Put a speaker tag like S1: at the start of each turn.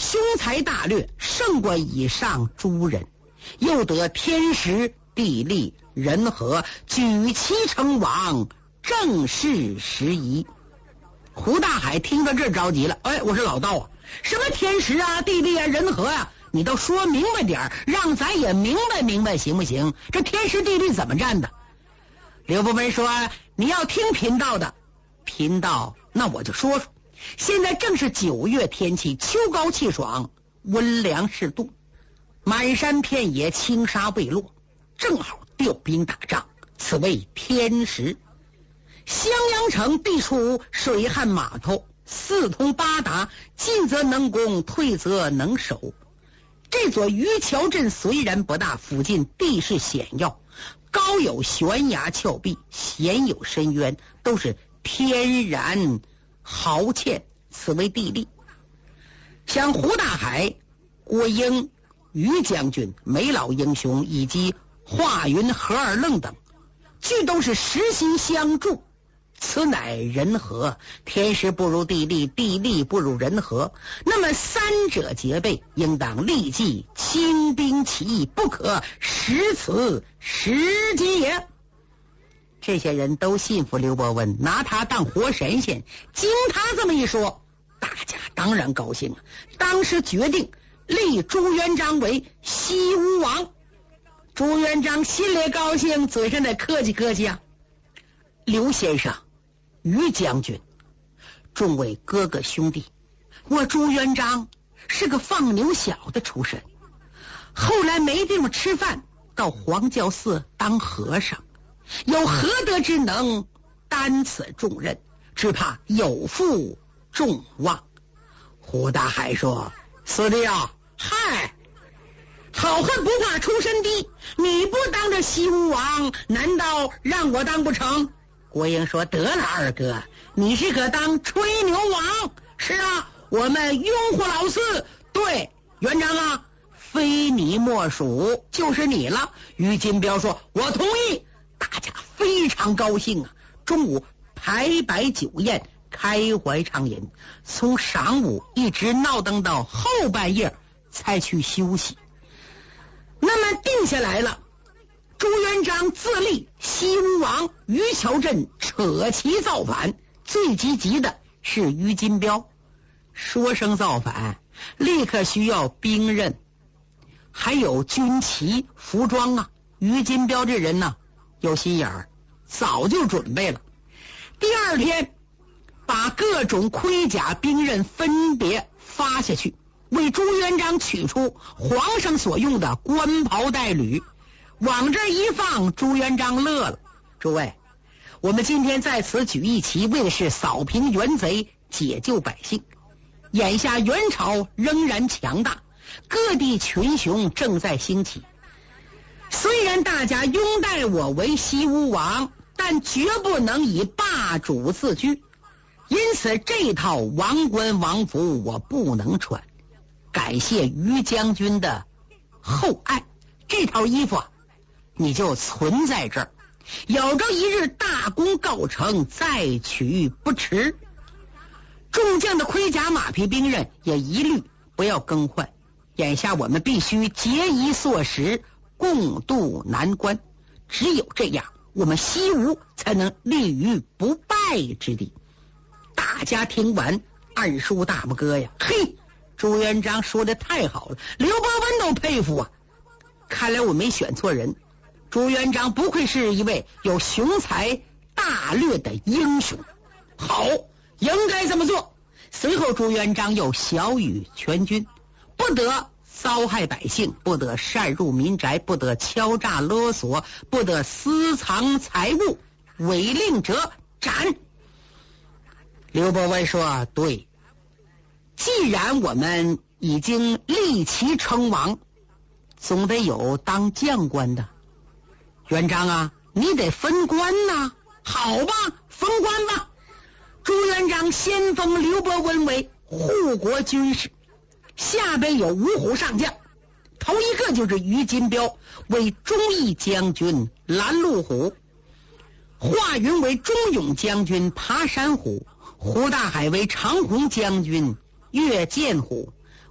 S1: 雄才大略，胜过以上诸人，又得天时地利人和，举其成王，正是时宜。胡大海听到这儿着急了，我说老道啊，什么天时啊地利啊人和啊，你都说明白点，让咱也明白明白行不行？这天时地利怎么占的？刘伯温说，你要听贫道的。贫道那我就说说，现在正是9月天气，秋高气爽，温凉适度，满山遍野青沙未落，正好调兵打仗，此为天时。襄阳城地处水旱码头，四通八达，进则能攻，退则能守。这座渔桥镇虽然不大，附近地势险要，高有悬崖峭壁，险有深渊，都是天然豪堑，此为地利。像胡大海、郭英、于将军、梅老英雄以及华云、何二愣等，俱都是实心相助，此乃人和。天时不如地利，地利不如人和，那么三者结备，应当立即轻兵起义，不可使此时机也。这些人都信服刘伯温，拿他当活神仙。经他这么一说，大家当然高兴啊。当时决定立朱元璋为西吴王。朱元璋心里高兴，嘴上得客气客气啊。刘先生、于将军，众位哥哥兄弟，我朱元璋是个放牛小的出身，后来没地方吃饭，到黄教寺当和尚，有何德之能担此重任，只怕有负众望。胡大海说，四弟啊，嗨，好汉不怕出身低，你不当这西吴王，难道让我当不成？郭英说，得了二哥，你是可当吹牛王。是啊，我们拥护老四。对，元璋啊，非你莫属，就是你了。于金彪说，我同意。大家非常高兴啊。中午排摆酒宴，开怀畅饮，从晌午一直闹腾到后半夜才去休息。那么定下来了，朱元璋自立西吴王，于桥镇扯旗造反，最积极的是于金彪。说声造反，立刻需要兵刃，还有军旗服装啊。于金彪这人呢，有心眼儿，早就准备了。第二天把各种盔甲兵刃分别发下去，为朱元璋取出皇上所用的官袍带履，往这一放，朱元璋乐了。诸位，我们今天在此举义旗，为的是扫平元贼，解救百姓。眼下元朝仍然强大，各地群雄正在兴起，虽然大家拥戴我为西吴王，但绝不能以霸主自居，因此这套王冠王服我不能穿。感谢于将军的厚爱，这套衣服你就存在这儿，有朝一日大功告成，再取不迟。众将的盔甲马匹兵刃也一律不要更换，眼下我们必须节衣缩食，共度难关，只有这样，我们西吴才能立于不败之地。大家听完暗竖大拇哥呀，嘿，朱元璋说的太好了，刘伯温都佩服啊。看来我没选错人，朱元璋不愧是一位有雄才大略的英雄。好，应该这么做。随后朱元璋又晓谕全军，不得糟害百姓，不得擅入民宅，不得敲诈勒索，不得私藏财物，违令者斩。刘伯温说，对，既然我们已经立旗称王，总得有当将官的。元璋啊，你得分官呐。好吧，封官吧。朱元璋先封刘伯温为护国军师，下边有5虎上将，头一个就是于金彪，为忠义将军、拦路虎；华云为忠勇将军、爬山虎；胡大海为长虹将军、越剑虎；